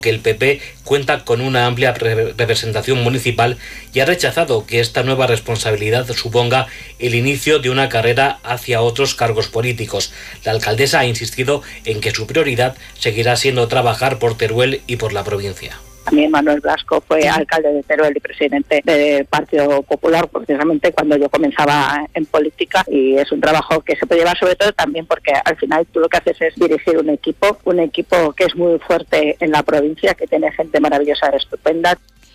que el PP cuenta con una amplia representación municipal y ha rechazado que esta nueva responsabilidad suponga el inicio de una carrera hacia otros cargos políticos. La alcaldesa ha insistido en que su prioridad seguirá siendo trabajar por Teruel y por la provincia. También Manuel Blasco fue alcalde de Teruel y presidente del Partido Popular, precisamente cuando yo comenzaba en política, y es un trabajo que se puede llevar sobre todo también porque al final tú lo que haces es dirigir un equipo que es muy fuerte en la provincia, que tiene gente maravillosa, estupenda.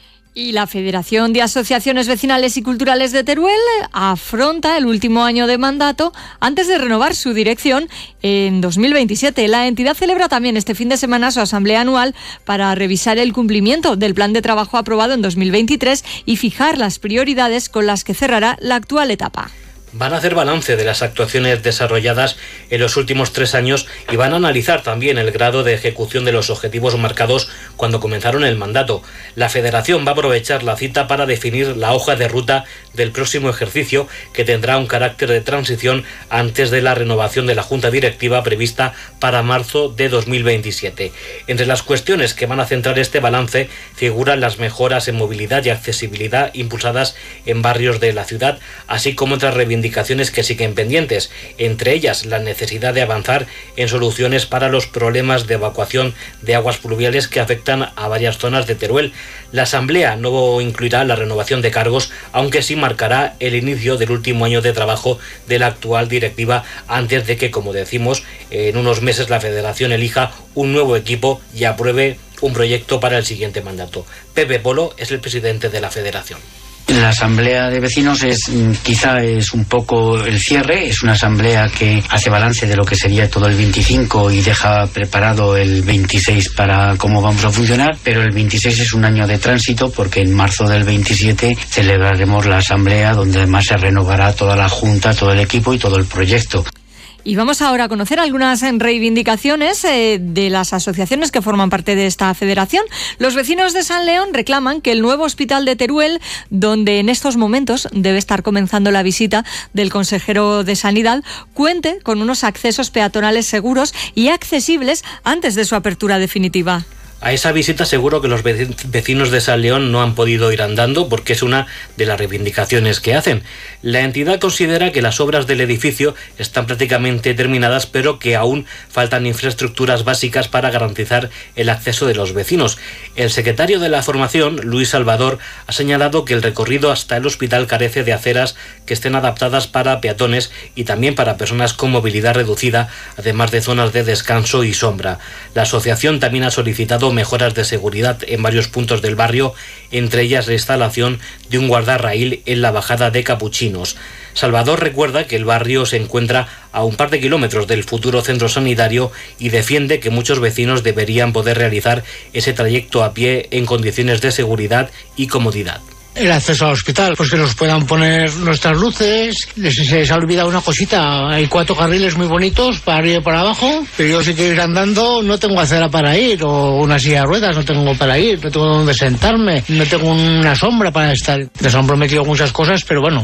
Y la Federación de Asociaciones Vecinales y Culturales de Teruel afronta el último año de mandato antes de renovar su dirección en 2027. La entidad celebra también este fin de semana su asamblea anual para revisar el cumplimiento del plan de trabajo aprobado en 2023 y fijar las prioridades con las que cerrará la actual etapa. Van a hacer balance de las actuaciones desarrolladas en los últimos 3 años y van a analizar también el grado de ejecución de los objetivos marcados cuando comenzaron el mandato. La Federación va a aprovechar la cita para definir la hoja de ruta del próximo ejercicio, que tendrá un carácter de transición antes de la renovación de la Junta Directiva prevista para marzo de 2027. Entre las cuestiones que van a centrar este balance figuran las mejoras en movilidad y accesibilidad impulsadas en barrios de la ciudad, así como otras reivindicaciones que siguen pendientes, entre ellas la necesidad de avanzar en soluciones para los problemas de evacuación de aguas pluviales que afectan a varias zonas de Teruel. La asamblea no incluirá la renovación de cargos, aunque sí marcará el inicio del último año de trabajo de la actual directiva, antes de que, como decimos, en unos meses la Federación elija un nuevo equipo y apruebe un proyecto para el siguiente mandato. Pepe Polo es el presidente de la Federación. La asamblea de vecinos quizá es un poco el cierre, es una asamblea que hace balance de lo que sería todo el 25 y deja preparado el 26 para cómo vamos a funcionar, pero el 26 es un año de tránsito porque en marzo del 27 celebraremos la asamblea donde además se renovará toda la junta, todo el equipo y todo el proyecto. Y vamos ahora a conocer algunas reivindicaciones de las asociaciones que forman parte de esta federación. Los vecinos de San León reclaman que el nuevo hospital de Teruel, donde en estos momentos debe estar comenzando la visita del consejero de Sanidad, cuente con unos accesos peatonales seguros y accesibles antes de su apertura definitiva. A esa visita seguro que los vecinos de San León no han podido ir andando, porque es una de las reivindicaciones que hacen. La entidad considera que las obras del edificio están prácticamente terminadas, pero que aún faltan infraestructuras básicas para garantizar el acceso de los vecinos. El secretario de la formación, Luis Salvador, ha señalado que el recorrido hasta el hospital carece de aceras que estén adaptadas para peatones y también para personas con movilidad reducida, además de zonas de descanso y sombra. La asociación también ha solicitado mejoras de seguridad en varios puntos del barrio, entre ellas la instalación de un guardarraíl en la bajada de Capuchinos. Salvador recuerda que el barrio se encuentra a un par de kilómetros del futuro centro sanitario y defiende que muchos vecinos deberían poder realizar ese trayecto a pie en condiciones de seguridad y comodidad. El acceso al hospital, pues que nos puedan poner nuestras luces. Se les ha olvidado una cosita, hay 4 carriles muy bonitos para arriba y para abajo, pero yo si quiero ir andando no tengo acera para ir, o una silla de ruedas no tengo para ir, no tengo donde sentarme, no tengo una sombra para estar. Les han prometido muchas cosas, pero bueno.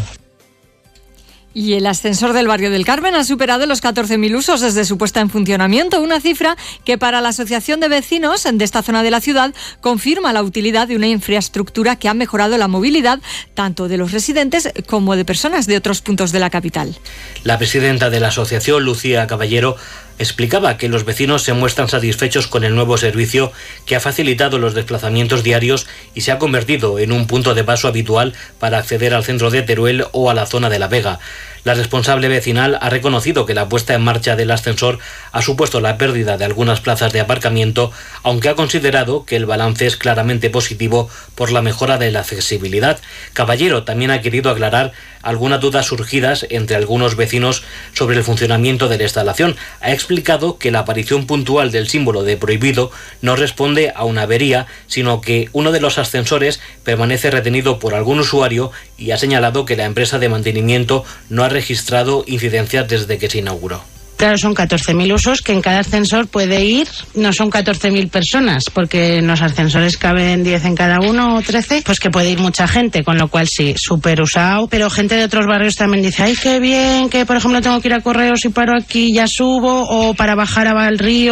Y el ascensor del barrio del Carmen ha superado los 14.000 usos desde su puesta en funcionamiento, una cifra que para la Asociación de Vecinos de esta zona de la ciudad confirma la utilidad de una infraestructura que ha mejorado la movilidad tanto de los residentes como de personas de otros puntos de la capital. La presidenta de la asociación, Lucía Caballero, explicaba que los vecinos se muestran satisfechos con el nuevo servicio, que ha facilitado los desplazamientos diarios y se ha convertido en un punto de paso habitual para acceder al centro de Teruel o a la zona de La Vega. La responsable vecinal ha reconocido que la puesta en marcha del ascensor ha supuesto la pérdida de algunas plazas de aparcamiento, aunque ha considerado que el balance es claramente positivo por la mejora de la accesibilidad. Caballero también ha querido aclarar algunas dudas surgidas entre algunos vecinos sobre el funcionamiento de la instalación. Ha explicado que la aparición puntual del símbolo de prohibido no responde a una avería, sino que uno de los ascensores permanece retenido por algún usuario, y ha señalado que la empresa de mantenimiento no ha registrado incidencias desde que se inauguró. Claro, son 14.000 usos, que en cada ascensor puede ir, no son 14.000 personas, porque en los ascensores caben 10 en cada uno o 13, pues que puede ir mucha gente, con lo cual sí, súper usado, pero gente de otros barrios también dice, ay, qué bien, que por ejemplo tengo que ir a Correos y paro aquí, ya subo, o para bajar al río.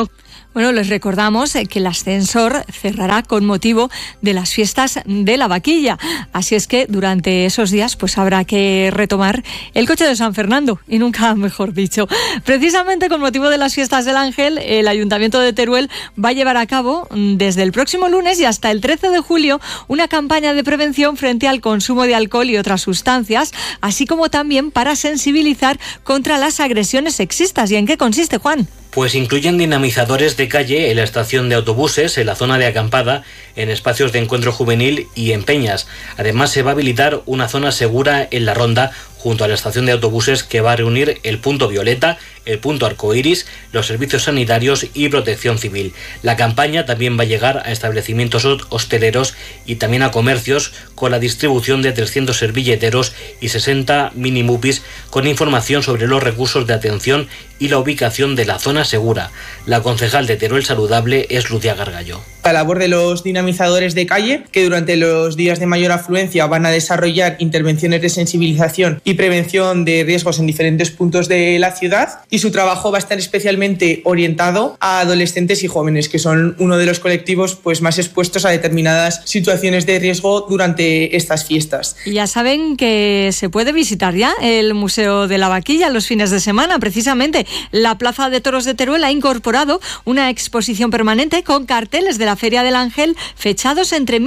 Bueno, les recordamos que el ascensor cerrará con motivo de las fiestas de la Vaquilla. Así es que durante esos días pues habrá que retomar el coche de San Fernando, y nunca mejor dicho. Precisamente con motivo de las fiestas del Ángel, el Ayuntamiento de Teruel va a llevar a cabo desde el próximo lunes y hasta el 13 de julio una campaña de prevención frente al consumo de alcohol y otras sustancias, así como también para sensibilizar contra las agresiones sexistas. ¿Y en qué consiste, Juan? Pues incluyen dinamizadores de calle en la estación de autobuses, en la zona de acampada, en espacios de encuentro juvenil y en peñas. Además, se va a habilitar una zona segura en la ronda junto a la estación de autobuses que va a reunir el punto violeta, el punto arcoíris, los servicios sanitarios y protección civil. La campaña también va a llegar a establecimientos hosteleros y también a comercios con la distribución de 300 servilleteros y 60 mini-mupis con información sobre los recursos de atención y la ubicación de la zona segura. La concejal de Teruel Saludable es Lucía Gargallo. La labor de los dinamizadores de calle, que durante los días de mayor afluencia van a desarrollar intervenciones de sensibilización y prevención de riesgos en diferentes puntos de la ciudad, y su trabajo va a estar especialmente orientado a adolescentes y jóvenes, que son uno de los colectivos pues más expuestos a determinadas situaciones de riesgo durante estas fiestas. Ya saben que se puede visitar ya el Museo de la Vaquilla los fines de semana. Precisamente la Plaza de Toros de Teruel ha incorporado una exposición permanente con carteles de la Feria del Ángel fechados entre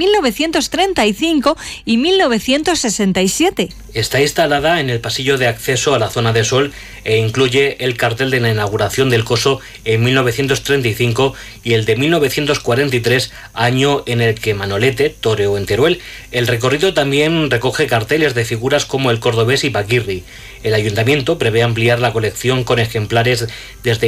1935 y 1967. Está instalada en el pasillo de acceso a la zona de sol e incluye el cartel de la inauguración del coso en 1935 y el de 1943, año en el que Manolete toreó en Teruel. El recorrido también recoge carteles de figuras como el cordobés y Paquirri. El ayuntamiento prevé ampliar la colección con ejemplares desde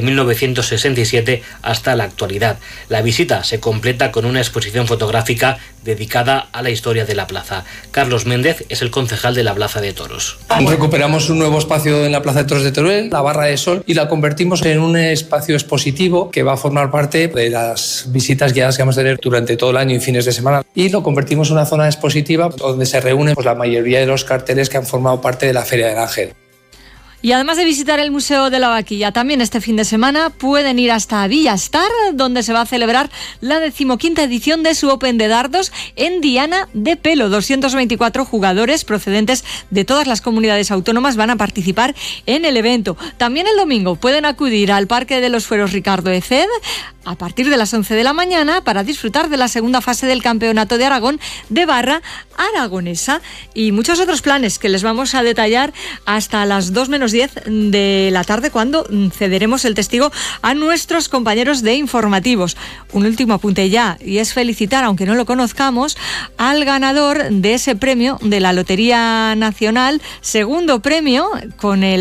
1967 hasta la actualidad. La visita se completa con una exposición fotográfica dedicada a la historia de la plaza. Carlos Méndez es el concejal de la Plaza de Toros. Recuperamos un nuevo espacio en la Plaza de Toros de Teruel, la Barra de Sol, y la convertimos en un espacio expositivo que va a formar parte de las visitas guiadas que vamos a tener durante todo el año y fines de semana. Y lo convertimos en una zona expositiva donde se reúnen pues, la mayoría de los carteles que han formado parte de la Feria del Ángel. Y además de visitar el Museo de la Vaquilla, también este fin de semana pueden ir hasta Villastar, donde se va a celebrar la 15ª edición de su Open de dardos en Diana de Pelo. 224 jugadores procedentes de todas las comunidades autónomas van a participar en el evento. También el domingo pueden acudir al Parque de los Fueros Ricardo Eced a partir de las 11 de la mañana para disfrutar de la segunda fase del Campeonato de Aragón de barra aragonesa y muchos otros planes que les vamos a detallar hasta las 2 menos 10 de la tarde, cuando cederemos el testigo a nuestros compañeros de informativos. Un último apunte ya, y es felicitar, aunque no lo conozcamos, al ganador de ese premio de la Lotería Nacional, segundo premio con el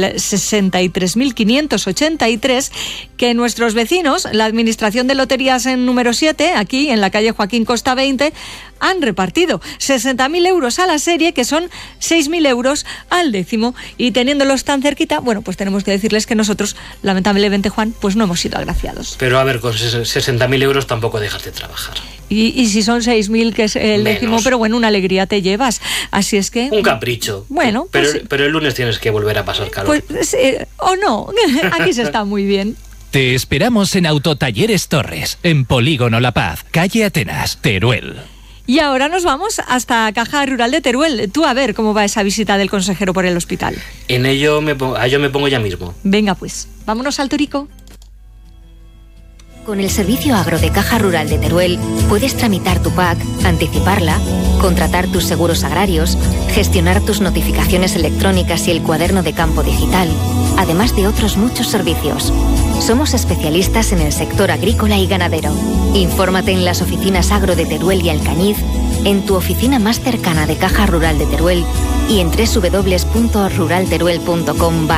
63.583, que nuestros vecinos, la Administración de Loterías en número 7, aquí en la calle Joaquín Costa 20, han repartido 60.000 euros a la serie, que son 6.000 euros al décimo, y teniéndolos tan cerquita, bueno, pues tenemos que decirles que nosotros, lamentablemente, Juan, pues no hemos sido agraciados. Pero a ver, con 60.000 euros tampoco dejas de trabajar. Y si son 6.000, que es el menos. décimo, pero bueno, una alegría te llevas. Así es que... Un capricho. Bueno, pero el lunes tienes que volver a pasar calor. Pues, o no, aquí se está muy bien. Te esperamos en Autotalleres Torres, en Polígono La Paz, calle Atenas, Teruel. Y ahora nos vamos hasta Caja Rural de Teruel. Tú a ver cómo va esa visita del consejero por el hospital. En ello me pongo ya mismo. Venga pues, vámonos al Torico. Con el servicio agro de Caja Rural de Teruel puedes tramitar tu PAC, anticiparla, contratar tus seguros agrarios, gestionar tus notificaciones electrónicas y el cuaderno de campo digital, además de otros muchos servicios. Somos especialistas en el sector agrícola y ganadero. Infórmate en las oficinas agro de Teruel y Alcañiz, en tu oficina más cercana de Caja Rural de Teruel y en www.ruralteruel.com.